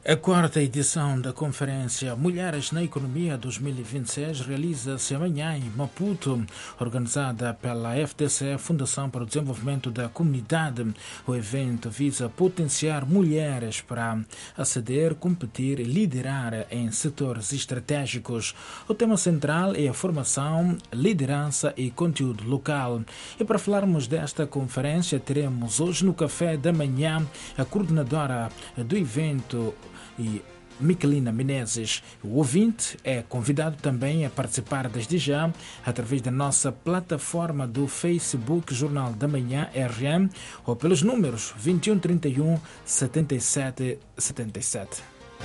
A quarta edição da Conferência Mulheres na Economia 2026 realiza-se amanhã em Maputo, organizada pela FDC, Fundação para o Desenvolvimento da Comunidade. O evento visa potenciar mulheres para aceder, competir e liderar em setores estratégicos. O tema central é a formação, liderança e conteúdo local. E para falarmos desta conferência, teremos hoje no café da manhã a coordenadora do evento, e Michelina Menezes. O ouvinte é convidado também a participar desde já através da nossa plataforma do Facebook Jornal da Manhã RM ou pelos números 2131 77 77.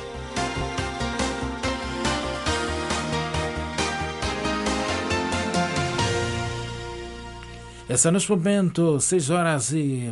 Essa neste momento, 6 horas e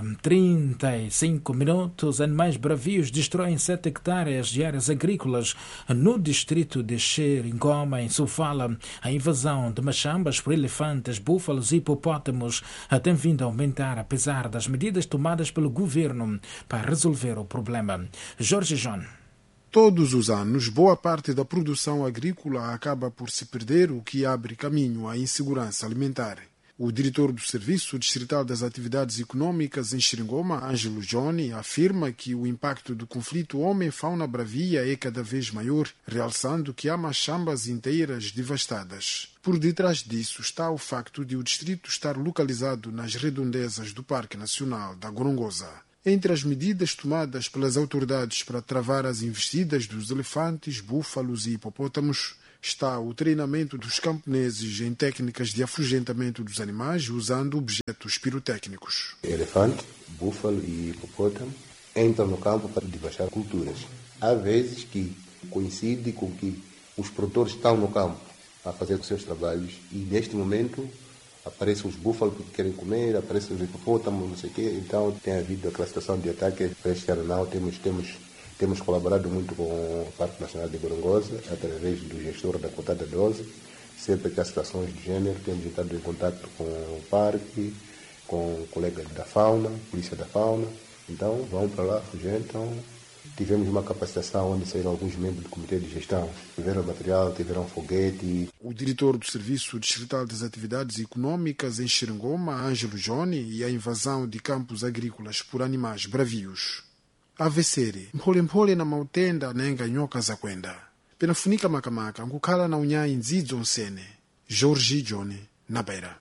35 minutos, animais bravios destroem 7 hectares de áreas agrícolas no distrito de Xeringoma, em Sofala. A invasão de machambas por elefantes, búfalos e hipopótamos tem vindo a aumentar, apesar das medidas tomadas pelo governo para resolver o problema. Jorge João. Todos os anos, boa parte da produção agrícola acaba por se perder, o que abre caminho à insegurança alimentar. O diretor do Serviço Distrital das Atividades Econômicas em Xeringoma, Ângelo Johnny, afirma que o impacto do conflito homem-fauna bravia é cada vez maior, realçando que há machambas inteiras devastadas. Por detrás disso está o facto de o distrito estar localizado nas redondezas do Parque Nacional da Gorongosa. Entre as medidas tomadas pelas autoridades para travar as investidas dos elefantes, búfalos e hipopótamos, está o treinamento dos camponeses em técnicas de afugentamento dos animais usando objetos pirotécnicos. Elefante, búfalo e hipopótamo entram no campo para devastar culturas. Há vezes que coincide com que os produtores estão no campo a fazer os seus trabalhos e neste momento aparecem os búfalos que querem comer, aparecem os hipopótamos, não sei o quê. Então tem havido a classificação de ataque. Para este ano não, temos colaborado muito com o Parque Nacional de Gorongosa, através do gestor da Cotada 12. Sempre que há situações de gênero, temos estado em contato com o parque, com colegas da fauna, polícia da fauna. Então, vão para lá, afugentam. Tivemos uma capacitação onde saíram alguns membros do Comitê de Gestão. Tiveram material, tiveram foguete. O diretor do Serviço Distrital das Atividades Econômicas em Xeringoma, Ângelo Johnny, e a invasão de campos agrícolas por animais bravios. Aveseri mpholemphole na mautenda nenga nyoka za kwenda penafunika makamaka nkukhala na unyayi ndzidzo nsene. Jorge Johnny, na Beira.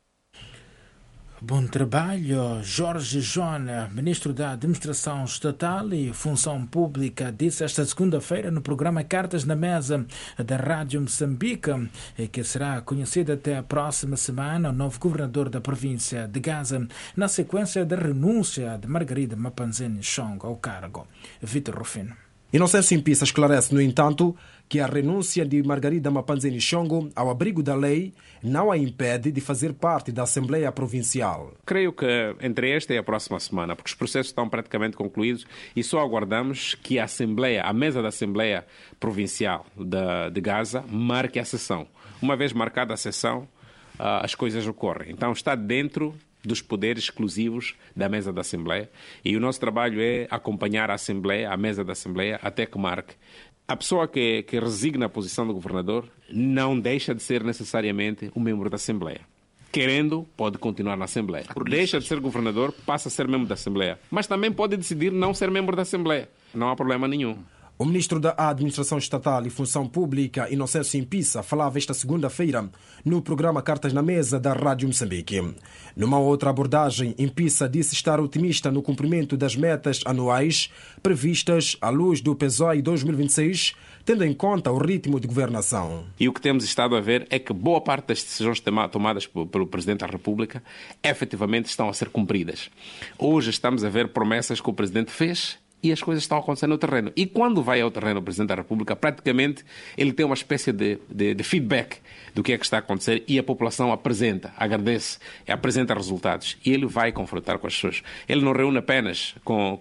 Bom trabalho. Jorge João, ministro da Administração Estatal e Função Pública, disse esta segunda-feira no programa Cartas na Mesa da Rádio Moçambique que será conhecido até a próxima semana o novo governador da província de Gaza, na sequência da renúncia de Margarida Mapanzini Chong ao cargo. Vitor Rufino. Inocêncio Impissa esclarece, no entanto, que a renúncia de Margarida Mapanzini Chongo ao abrigo da lei não a impede de fazer parte da Assembleia Provincial. Creio que entre esta e a próxima semana, porque os processos estão praticamente concluídos e só aguardamos que a mesa da Assembleia Provincial de Gaza marque a sessão. Uma vez marcada a sessão, as coisas ocorrem. Então está dentro dos poderes exclusivos da mesa da Assembleia e o nosso trabalho é acompanhar a Assembleia, a mesa da Assembleia, até que marque. A pessoa que resigna a posição do governador não deixa de ser necessariamente um membro da Assembleia. Querendo, pode continuar na Assembleia. Deixa de ser governador, passa a ser membro da Assembleia. Mas também pode decidir não ser membro da Assembleia. Não há problema nenhum. O ministro da Administração Estatal e Função Pública, Inocêncio Impissa, falava esta segunda-feira no programa Cartas na Mesa da Rádio Moçambique. Numa outra abordagem, Impissa disse estar otimista no cumprimento das metas anuais previstas à luz do PSOE 2026, tendo em conta o ritmo de governação. E o que temos estado a ver é que boa parte das decisões tomadas pelo Presidente da República efetivamente estão a ser cumpridas. Hoje estamos a ver promessas que o Presidente fez e as coisas estão acontecendo no terreno. E quando vai ao terreno o Presidente da República, praticamente ele tem uma espécie de feedback do que é que está a acontecer e a população apresenta, agradece, apresenta resultados. E ele vai confrontar com as pessoas. Ele não reúne apenas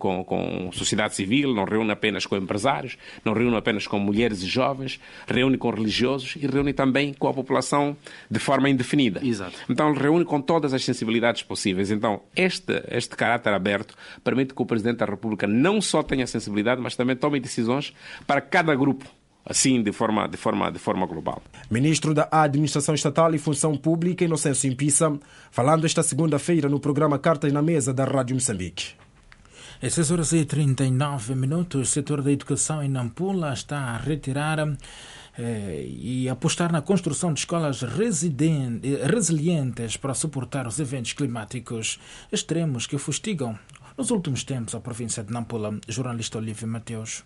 com sociedade civil, não reúne apenas com empresários, não reúne apenas com mulheres e jovens, reúne com religiosos e reúne também com a população de forma indefinida. Exato. Então ele reúne com todas as sensibilidades possíveis. Então este caráter aberto permite que o Presidente da República não só tenha sensibilidade, mas também tome decisões para cada grupo, assim de forma global. Ministro da Administração Estatal e Função Pública, Inocêncio Impissa, falando esta segunda-feira no programa Cartas na Mesa da Rádio Moçambique. Às 6h39, o setor da educação em Nampula está a retirar e apostar na construção de escolas resilientes para suportar os eventos climáticos extremos que fustigam nos últimos tempos a província de Nampula. Jornalista Olívio Mateus.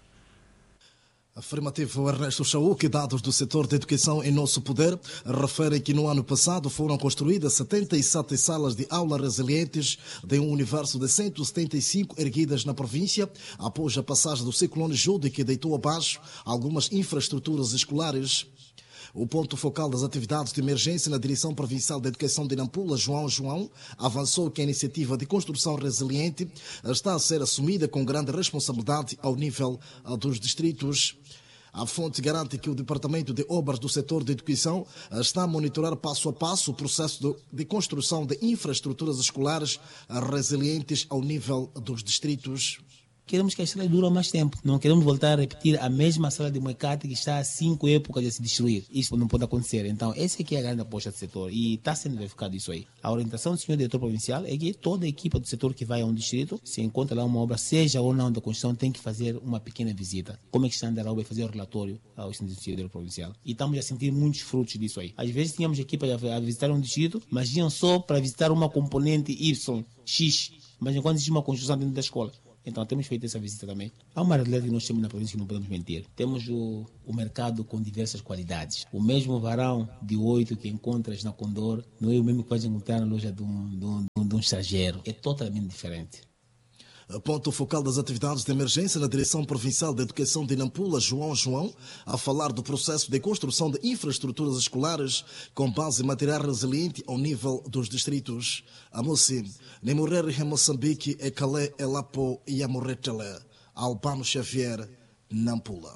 Afirmativo Ernesto Chaúque, dados do setor da educação em nosso poder, referem que no ano passado foram construídas 77 salas de aula resilientes de um universo de 175 erguidas na província, após a passagem do ciclone Jude, que deitou abaixo algumas infraestruturas escolares. O ponto focal das atividades de emergência na Direção Provincial da Educação de Nampula, João, avançou que a iniciativa de construção resiliente está a ser assumida com grande responsabilidade ao nível dos distritos. A fonte garante que o Departamento de Obras do setor da educação está a monitorar passo a passo o processo de construção de infraestruturas escolares resilientes ao nível dos distritos. Queremos que as salas durem mais tempo. Não queremos voltar a repetir a mesma sala de Moecate que está há 5 épocas a se destruir. Isso não pode acontecer. Então, essa aqui é a grande aposta do setor e está sendo verificado isso aí. A orientação do senhor diretor provincial é que toda a equipa do setor que vai a um distrito, se encontra lá uma obra, seja ou não da construção, tem que fazer uma pequena visita. Como é que está a andar a obra e fazer o relatório ao senhor diretor provincial. E estamos a sentir muitos frutos disso aí. Às vezes tínhamos equipas a visitar um distrito, mas iam só para visitar uma componente Y, X, mas enquanto existe uma construção dentro da escola. Então, temos feito essa visita também. Há uma realidade que nós temos na província que não podemos mentir. Temos o mercado com diversas qualidades. O mesmo varão de 8 que encontras na Condor não é o mesmo que vais encontrar na loja de um estrangeiro. É totalmente diferente. Ponto focal das atividades de emergência na Direção Provincial da Educação de Nampula, João, a falar do processo de construção de infraestruturas escolares com base em material resiliente ao nível dos distritos. Amosim, Nemorrer em Moçambique, Ecalé, Elapo e Amorretele, Albano Xavier, Nampula.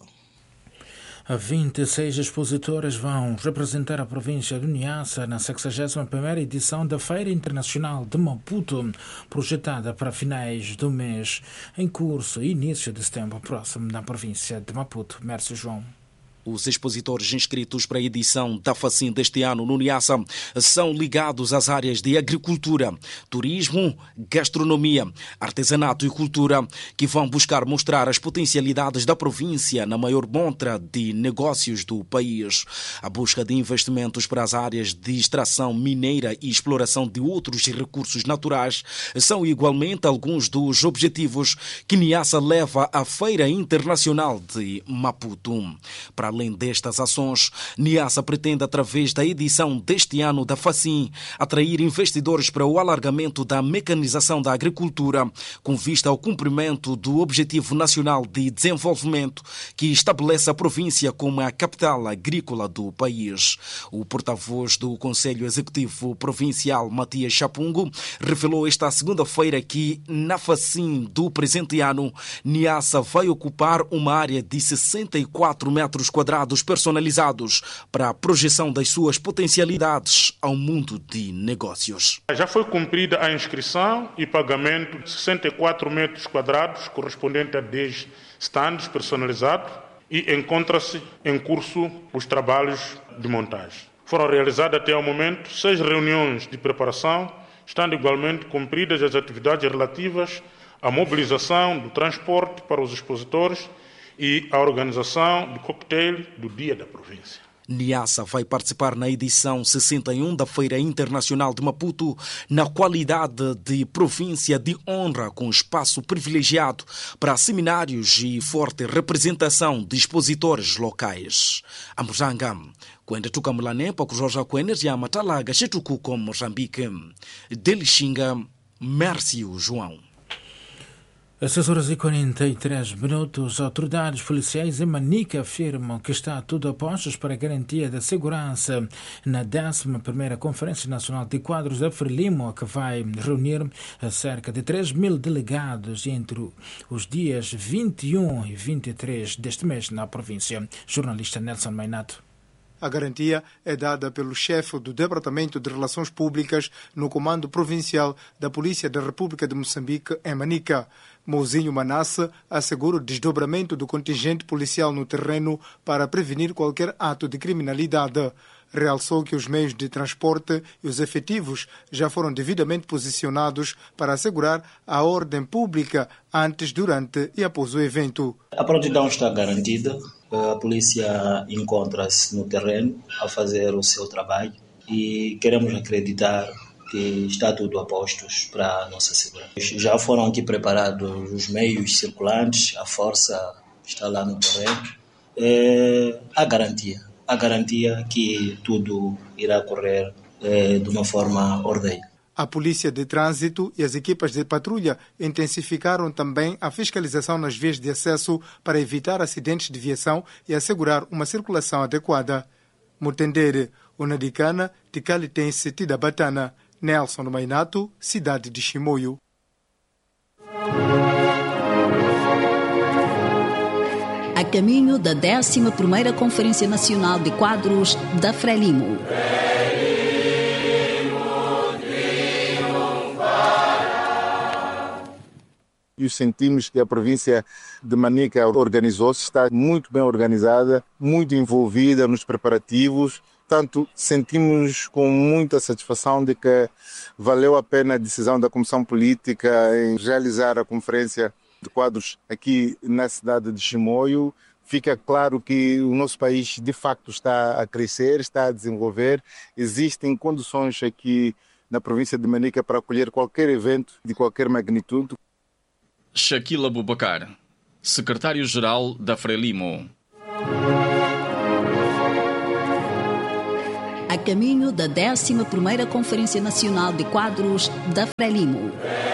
26 expositores vão representar a província de Niassa na 61ª edição da Feira Internacional de Maputo, projetada para finais do mês, em curso e início de setembro próximo na província de Maputo. Mércio João. Os expositores inscritos para a edição da FACIN deste ano no Niassa são ligados às áreas de agricultura, turismo, gastronomia, artesanato e cultura, que vão buscar mostrar as potencialidades da província na maior montra de negócios do país. A busca de investimentos para as áreas de extração mineira e exploração de outros recursos naturais são igualmente alguns dos objetivos que Niassa leva à Feira Internacional de Maputo. Para além destas ações, Niassa pretende, através da edição deste ano da FACIN, atrair investidores para o alargamento da mecanização da agricultura, com vista ao cumprimento do Objetivo Nacional de Desenvolvimento, que estabelece a província como a capital agrícola do país. O porta-voz do Conselho Executivo Provincial, Matias Chapungo, revelou esta segunda-feira que, na FACIN do presente ano, Niassa vai ocupar uma área de 64 metros quadrados personalizados para a projeção das suas potencialidades ao mundo de negócios. Já foi cumprida a inscrição e pagamento de 64 metros quadrados, correspondente a 10 stands personalizados, e encontra-se em curso os trabalhos de montagem. Foram realizadas até ao momento 6 reuniões de preparação, estando igualmente cumpridas as atividades relativas à mobilização do transporte para os expositores e a organização do coquetel do Dia da Província. Niassa vai participar na edição 61 da Feira Internacional de Maputo na qualidade de província de honra, com espaço privilegiado para seminários e forte representação de expositores locais. Amuzanga, kwenda tukamulanepa kuzoja kwenerya matalaga chetuku com Moçambique. Delixinga, Mércio João. Às 6h43, autoridades policiais em Manica afirmam que está tudo a postos para a garantia da segurança na 11ª Conferência Nacional de Quadros da Frelimo, que vai reunir cerca de 3.000 delegados entre os dias 21 e 23 deste mês na província. Jornalista Nelson Mainato. A garantia é dada pelo chefe do Departamento de Relações Públicas no Comando Provincial da Polícia da República de Moçambique, em Manica. Mouzinho Manasse assegura o desdobramento do contingente policial no terreno para prevenir qualquer ato de criminalidade. Realçou que os meios de transporte e os efetivos já foram devidamente posicionados para assegurar a ordem pública antes, durante e após o evento. A prontidão está garantida. A polícia encontra-se no terreno a fazer o seu trabalho e queremos acreditar que está tudo a postos para a nossa segurança. Já foram aqui preparados os meios circulantes, a força está lá no terreno. A garantia que tudo irá correr de uma forma ordeira. A Polícia de Trânsito e as equipas de patrulha intensificaram também a fiscalização nas vias de acesso para evitar acidentes de viação e assegurar uma circulação adequada. Mutendere, Onadicana, Ticalitense, Tidabatana, Nelson Mainato, cidade de Chimoio. A caminho da 11ª Conferência Nacional de Quadros da Frelimo. E sentimos que a província de Manica organizou-se, está muito bem organizada, muito envolvida nos preparativos. Portanto, sentimos com muita satisfação de que valeu a pena a decisão da Comissão Política em realizar a Conferência de Quadros aqui na cidade de Chimoio. Fica claro que o nosso país de facto está a crescer, está a desenvolver. Existem condições aqui na província de Manica para acolher qualquer evento de qualquer magnitude. Shaquille Abubakar, secretário-geral da Frelimo. A caminho da 11ª Conferência Nacional de Quadros da Frelimo.